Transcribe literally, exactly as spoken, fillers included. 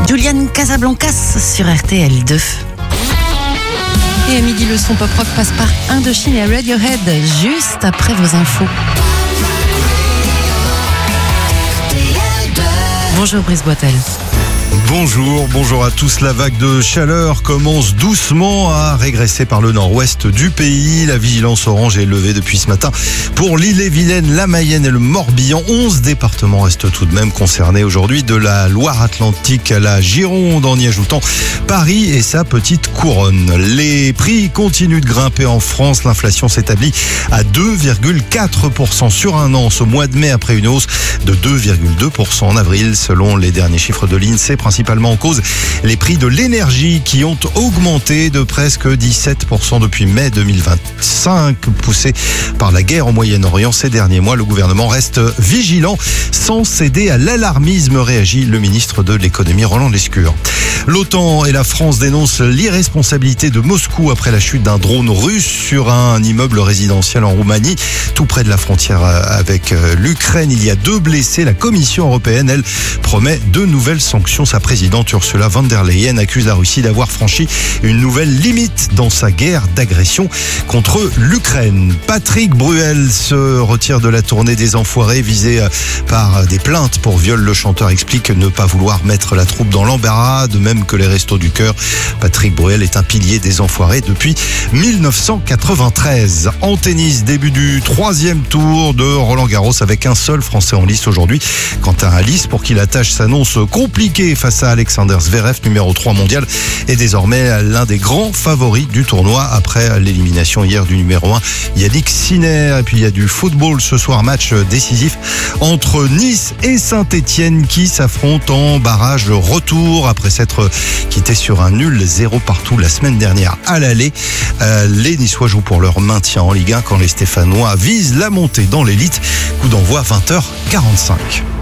Julian Casablancas sur R T L deux. Et à midi, le son pop-rock passe par Indochine et Radiohead, juste après vos infos. Bonjour Brice Boitel. Bonjour, bonjour à tous. La vague de chaleur commence doucement à régresser par le nord-ouest du pays. La vigilance orange est levée depuis ce matin pour l'Ille-et-Vilaine, la Mayenne et le Morbihan. onze départements restent tout de même concernés aujourd'hui, de la Loire-Atlantique à la Gironde, en y ajoutant Paris et sa petite couronne. Les prix continuent de grimper en France. L'inflation s'établit à deux virgule quatre pour cent sur un an ce mois de mai, après une hausse de deux virgule deux pour cent en avril, selon les derniers chiffres de l'INSEE. Principalement en cause les prix de l'énergie qui ont augmenté de presque dix-sept pour cent depuis mai deux mille vingt-cinq, poussé par la guerre au Moyen-Orient ces derniers mois. Le gouvernement reste vigilant sans céder à l'alarmisme, réagit le ministre de l'économie Roland Lescure. L'OTAN et la France dénoncent l'irresponsabilité de Moscou après la chute d'un drone russe sur un immeuble résidentiel en Roumanie, tout près de la frontière avec l'Ukraine. Il y a deux blessés. La Commission européenne, elle, promet de nouvelles sanctions. Sa présidente Ursula von der Leyen accuse la Russie d'avoir franchi une nouvelle limite dans sa guerre d'agression contre l'Ukraine. Patrick Bruel se retire de la tournée des Enfoirés, visé par des plaintes pour viol. Le chanteur explique ne pas vouloir mettre la troupe dans l'embarras, de même que les Restos du Cœur. Patrick Bruel est un pilier des Enfoirés depuis mille neuf cent quatre-vingt-treize. En tennis, début du troisième tour de Roland Garros avec un seul Français en lice aujourd'hui. Quentin Alice, pour qui la tâche s'annonce compliquée face à Alexander Zverev, numéro trois mondial, est désormais l'un des grands favoris du tournoi après l'élimination hier du numéro un Yannick Sinner. Et puis il y a du football ce soir, match décisif entre Nice et Saint-Etienne qui s'affrontent en barrage retour après s'être quittés sur un nul zéro partout la semaine dernière à l'aller. Euh, les Niçois jouent pour leur maintien en Ligue un quand les Stéphanois visent la montée dans l'élite. Coup d'envoi vingt heures quarante-cinq.